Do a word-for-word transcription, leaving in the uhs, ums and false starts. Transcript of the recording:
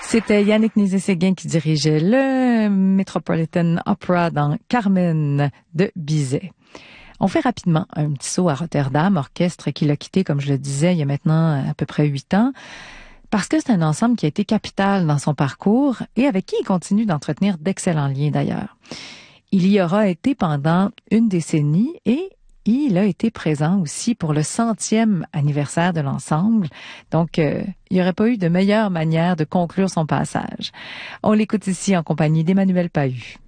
C'était Yannick Nézet-Séguin qui dirigeait le Metropolitan Opera dans Carmen de Bizet. On fait rapidement un petit saut à Rotterdam, orchestre qu'il a quitté, comme je le disais, il y a maintenant à peu près huit ans, parce que c'est un ensemble qui a été capital dans son parcours et avec qui il continue d'entretenir d'excellents liens d'ailleurs. Il y aura été pendant une décennie et il a été présent aussi pour le centième anniversaire de l'ensemble. Donc, euh, il n'y aurait pas eu de meilleure manière de conclure son passage. On l'écoute ici en compagnie d'Emmanuel Pahud.